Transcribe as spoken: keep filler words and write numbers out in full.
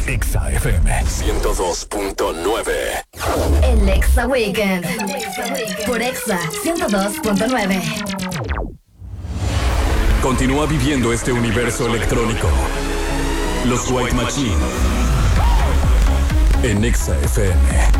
Exa F M ciento dos punto nueve. El Exa Weekend. Por Exa ciento dos punto nueve. Continúa viviendo este universo electrónico. Los White Machine en Exa F M.